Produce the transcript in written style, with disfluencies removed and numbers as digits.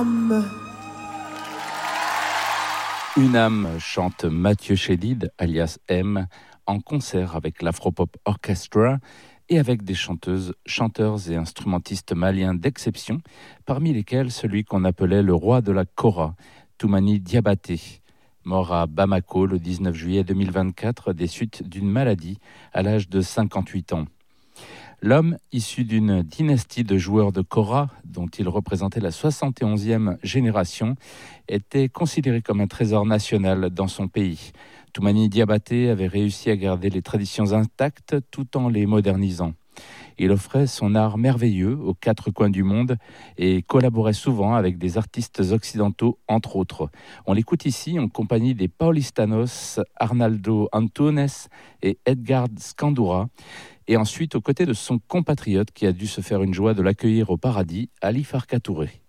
âme. Une âme chante Mathieu Chédid, alias M, en concert avec l'Afropop Orchestra et avec des chanteuses, chanteurs et instrumentistes maliens d'exception, parmi lesquels celui qu'on appelait le roi de la kora, Toumani Diabaté, mort à Bamako le 19 juillet 2024 des suites d'une maladie à l'âge de 58 ans. L'homme, issu d'une dynastie de joueurs de kora, dont il représentait la 71e génération, était considéré comme un trésor national dans son pays. Toumani Diabaté avait réussi à garder les traditions intactes tout en les modernisant. Il offrait son art merveilleux aux quatre coins du monde et collaborait souvent avec des artistes occidentaux, entre autres. On l'écoute ici en compagnie des Paulistanos, Arnaldo Antunes et Edgar Scandura, et ensuite aux côtés de son compatriote qui a dû se faire une joie de l'accueillir au paradis, Ali Farka Touré.